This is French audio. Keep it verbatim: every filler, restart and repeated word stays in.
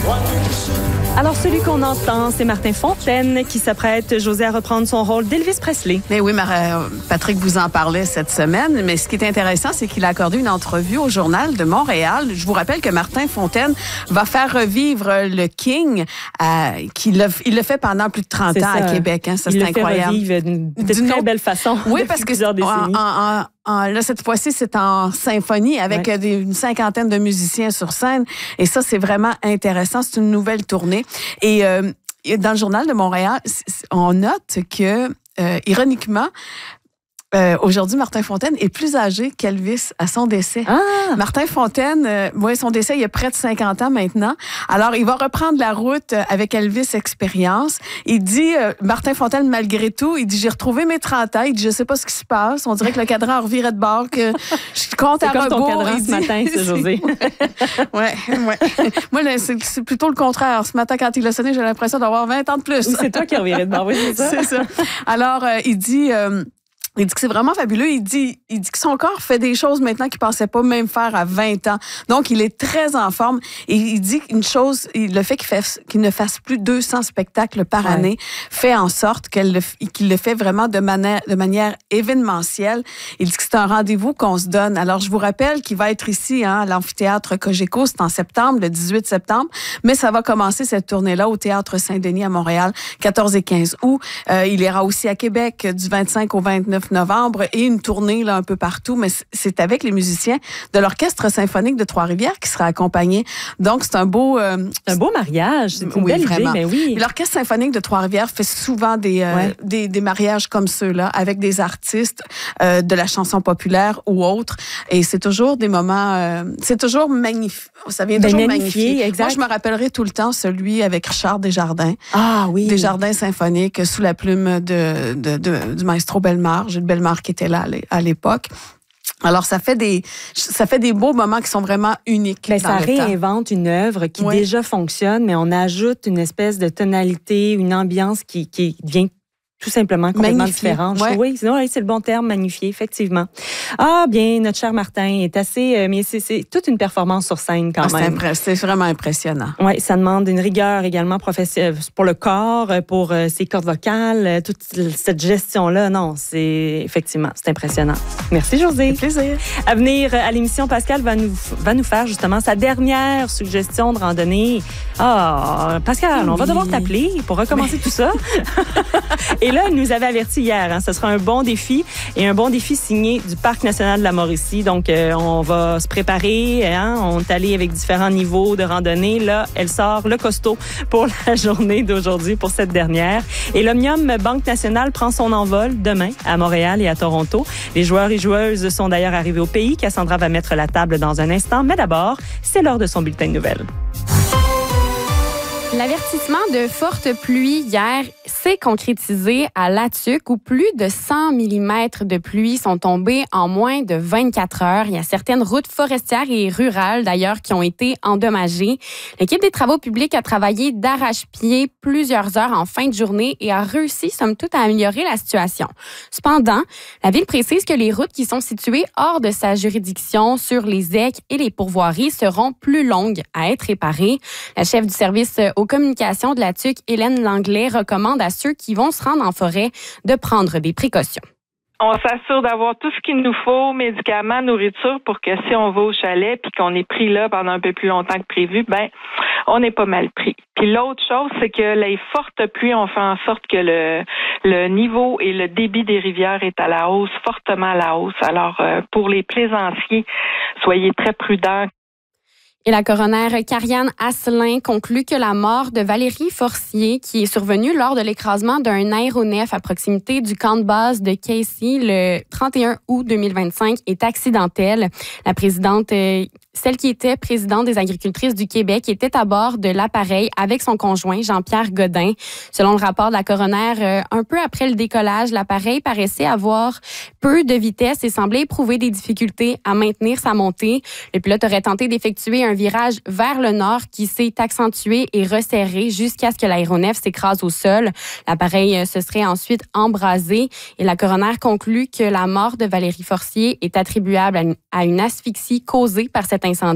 Alors, celui qu'on entend, c'est Martin Fontaine qui s'apprête, Josée, à reprendre son rôle d'Elvis Presley. Mais oui, Patrick vous en parlait cette semaine, mais ce qui est intéressant, c'est qu'il a accordé une entrevue au Journal de Montréal. Je vous rappelle que Martin Fontaine va faire revivre le King, euh, qu'il le, il le fait pendant plus de trente c'est ans ça. à Québec. Hein, ça, il c'est le incroyable. fait revivre d'une, d'une très belle façon. Oui, parce que plusieurs décennies. En, en, en, là, cette fois-ci, c'est en symphonie avec ouais. des, une cinquantaine de musiciens sur scène. Et ça, c'est vraiment intéressant. C'est une nouvelle tournée. Et euh, dans le Journal de Montréal, on note que, euh, ironiquement, Euh, aujourd'hui, Martin Fontaine est plus âgé qu'Elvis à son décès. Ah! Martin Fontaine, euh, ouais, son décès, il y a près de cinquante ans maintenant. Alors, il va reprendre la route avec Elvis Experience. Il dit, euh, Martin Fontaine, malgré tout, il dit, j'ai retrouvé mes trente ans. Il dit, je sais pas ce qui se passe. On dirait que le cadran revirait de bord, que je compte à rebours. C'est comme ton cadran il ce dit, matin, c'est Josée. ouais, ouais. Moi, là, c'est, c'est plutôt le contraire. Ce matin, quand il a sonné, j'ai l'impression d'avoir vingt ans de plus. C'est toi qui revirais de bord, oui, c'est ça. C'est ça. Alors, euh, il dit... Euh, Il dit que c'est vraiment fabuleux. Il dit, il dit que son corps fait des choses maintenant qu'il pensait pas même faire à vingt ans. Donc, il est très en forme. Et il dit une chose, le fait qu'il, fait, qu'il ne fasse plus deux cents spectacles par ouais. année fait en sorte qu'elle le, qu'il le fait vraiment de manière, de manière événementielle. Il dit que c'est un rendez-vous qu'on se donne. Alors, je vous rappelle qu'il va être ici, hein, à l'amphithéâtre Cogeco. C'est en septembre, le dix-huit septembre. Mais ça va commencer cette tournée-là au Théâtre Saint-Denis à Montréal, quatorze et quinze août. Euh, il ira aussi à Québec du vingt-cinq au vingt-neuf novembre et une tournée là un peu partout, mais c'est avec les musiciens de l'Orchestre symphonique de Trois-Rivières qui sera accompagné. Donc, c'est un beau... Euh, un beau mariage, c'est une oui, belle vraiment. idée, mais oui. L'Orchestre symphonique de Trois-Rivières fait souvent des, euh, ouais. des, des mariages comme ceux-là, avec des artistes euh, de la chanson populaire ou autres, et c'est toujours des moments... Euh, c'est toujours magnifique. Ça vient toujours ben, magnifié. Exact. Moi, je me rappellerai tout le temps celui avec Richard Desjardins. Ah oui. Desjardins symphoniques sous la plume de, de, de, du maestro Bellemare. Gilles Bellemare qui était là à l'époque. Alors, ça fait des, ça fait des beaux moments qui sont vraiment uniques. Mais dans ça le réinvente temps. une œuvre qui oui. déjà fonctionne, mais on ajoute une espèce de tonalité, une ambiance qui, qui devient tout simplement complètement magnifié. différente. Ouais. Oui, sinon, c'est le bon terme, magnifié, effectivement. Ah, bien, notre cher Martin est assez... Euh, mais c'est, c'est toute une performance sur scène, quand ah, même. C'est, impré- c'est vraiment impressionnant. Oui, ça demande une rigueur également professionnelle pour le corps, pour euh, ses cordes vocales, toute cette gestion-là. Non, c'est... Effectivement, c'est impressionnant. Merci, Josée. C'est plaisir. À venir à l'émission, Pascal va nous, va nous faire justement sa dernière suggestion de randonnée. Ah, Pascal, oui. on va devoir t'appeler pour recommencer tout ça. Et là, elle nous avait averti hier, hein, ce sera un bon défi et un bon défi signé du Parc national de la Mauricie. Donc, euh, on va se préparer. Hein, on est allé avec différents niveaux de randonnée. Là, elle sort le costaud pour la journée d'aujourd'hui, pour cette dernière. Et l'Omnium Banque Nationale prend son envol demain à Montréal et à Toronto. Les joueurs et joueuses sont d'ailleurs arrivés au pays. Cassandra va mettre la table dans un instant. Mais d'abord, c'est l'heure de son bulletin de nouvelles. L'avertissement de fortes pluies hier s'est concrétisé à Latuc où plus de cent millimètres de pluie sont tombés en moins de vingt-quatre heures. Il y a certaines routes forestières et rurales d'ailleurs qui ont été endommagées. L'équipe des travaux publics a travaillé d'arrache-pied plusieurs heures en fin de journée et a réussi somme toute à améliorer la situation. Cependant, la ville précise que les routes qui sont situées hors de sa juridiction sur les zec et les pourvoiries seront plus longues à être réparées. La chef du service aux communications de Latuc, Hélène Langlais, recommande à ceux qui vont se rendre en forêt de prendre des précautions. On s'assure d'avoir tout ce qu'il nous faut, médicaments, nourriture, pour que si on va au chalet puis qu'on est pris là pendant un peu plus longtemps que prévu, ben on est pas mal pris. Puis l'autre chose, c'est que les fortes pluies ont fait en sorte que le le niveau et le débit des rivières est à la hausse, fortement à la hausse. Alors, euh, pour les plaisanciers, soyez très prudents. Et la coroner Karianne Asselin conclut que la mort de Valérie Forcier, qui est survenue lors de l'écrasement d'un aéronef à proximité du camp de base de Casey le trente et un août deux mille vingt-cinq, est accidentelle. La présidente, celle qui était présidente des agricultrices du Québec, était à bord de l'appareil avec son conjoint Jean-Pierre Godin. Selon le rapport de la coroner, un peu après le décollage, l'appareil paraissait avoir peu de vitesse et semblait éprouver des difficultés à maintenir sa montée. Le pilote aurait tenté d'effectuer un virage vers le nord qui s'est accentué et resserré jusqu'à ce que l'aéronef s'écrase au sol. L'appareil se serait ensuite embrasé et la coroner conclut que la mort de Valérie Forcier est attribuable à une asphyxie causée par cet incendie.